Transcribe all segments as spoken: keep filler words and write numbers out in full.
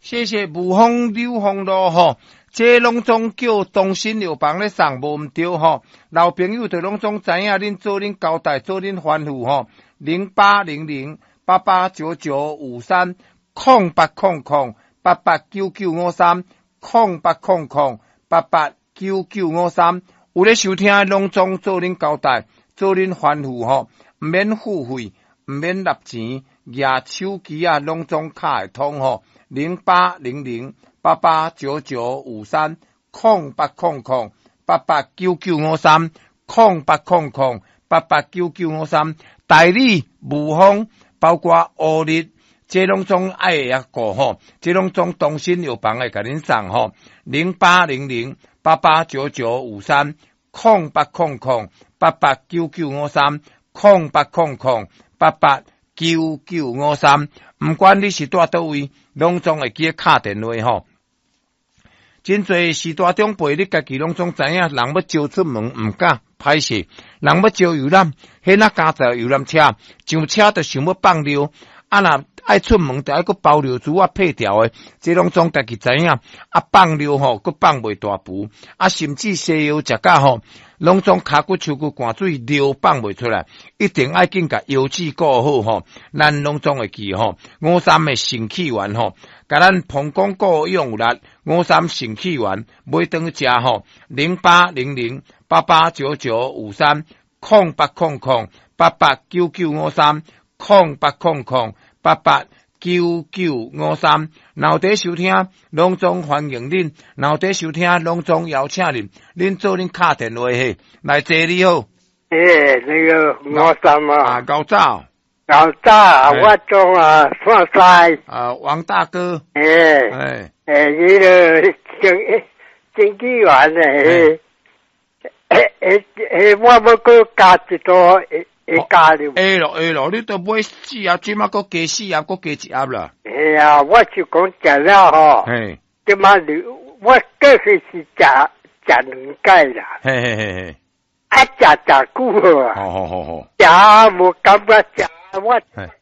谢谢无风柳风路吼，这拢总叫东新药房咧送无毋对吼。老朋友就拢总知影，恁做恁交代，做恁吩咐吼。零八零零八八九九五三空八空空八八九九五三空八空空八八九九五三，有咧收听拢总做恁交代，做恁吩咐吼，毋免付费，毋免纳钱，举手机啊拢总卡会通吼。零八零零八八九九五三空八空空八八九九五三空八空空八八九九五三，代理无风，包括乌日，这拢总爱一个吼，这拢总东新药房会甲恁送吼。零八零零八八九九五三空八空空八八九九五三空八空空八八九九五三，毋管你是住倒位，拢总会记敲电话吼。真侪时代长辈，你家己拢总知影，人要招出门毋敢歹势，人要招游览，迄那加载游览车，上车就想要放尿，啊若爱出门就爱个包尿珠啊配条诶，这拢总家己知影，啊放尿吼，佫放袂大步，啊甚至西药食甲吼，拢总骹骨手骨汗水尿放袂出来，一定爱紧甲腰子顾好吼，咱拢总会记吼，五三诶肾气丸吼。甲咱膀胱顾用力，五三肾气丸买顿食吼，零八零零八八九九五三空八空空八八九九五三空八空空八八九九五三，脑袋收听拢总欢迎恁，脑袋收听拢总邀请恁，恁做恁敲电话嘿，来坐你好。 诶，那个五三啊， 啊，高早。 老大，我从啊山西啊，王大哥， 诶哎诶，那个经经纪员诶，诶诶诶，我要搁加一多诶诶加了。 哎咯哎咯，你都买四盒，即马搁加四盒，搁加一盒啦。 哎呀，我就讲食了吼， 嘿， 即马你我过去是食食两盖啦， 嘿嘿嘿嘿， 啊食食久啊， 好好好好， 食无感觉食。我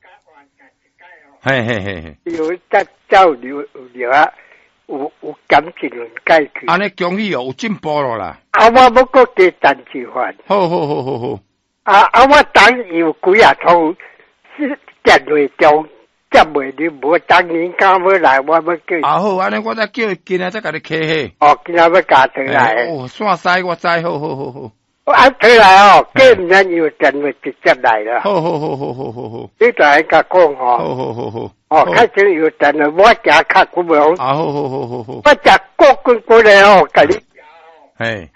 嘿嘿嘿嘿， 有在交流流啊，有有感情能解决。 安尼恭喜哦，有进步了啦。 啊，我要搁加蛋吃饭。 好好好好好。 啊啊，我等有几啊通是电话中接袂你，无当年敢要来，我要叫。 啊好，安尼我再叫伊今仔再甲你客气。 哦，今仔要加回来。 哦，山西我知，好好好好。 我按回来哦，今日有电话直接来了。 好好好好好好好。 你就爱甲讲哦。 好好好好。 哦，开始有电话，我食较久无。 啊好好好好好。 我食国棍过来哦，甲你。 嘿。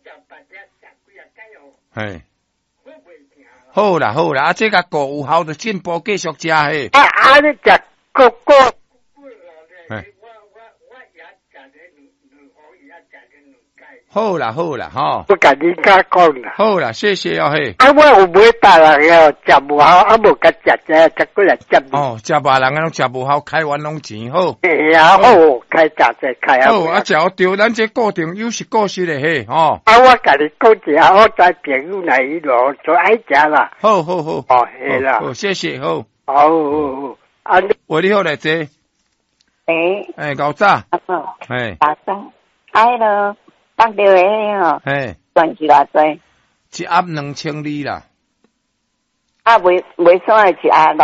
嘿。好啦好啦，啊这个果有效就进步继续食嘿。 啊啊，你食国果。 嘿。好啦好啦吼， 我甲你甲讲啦。 好啦，谢谢哦嘿。 啊，我有买大人哦，食无好，啊无甲食者，则过来接你。 哦，食别人拢食无好，开完拢钱好。 嘿啊，好，开食者开啊。 好，啊，只要对咱这固定有是故事嘞嘿，吼。 啊，我甲你讲一下，我在朋友那一路做爱食啦。 好好好。 哦，系啦。 好，谢谢好。 好好好，啊你。 喂，你好来坐。 诶。 诶，高早。 啊好。 诶。 早上，哎咯。放掉诶吼， 嘿， 赚是偌济？ 一盒两千二啦。 啊，袂袂算诶一盒。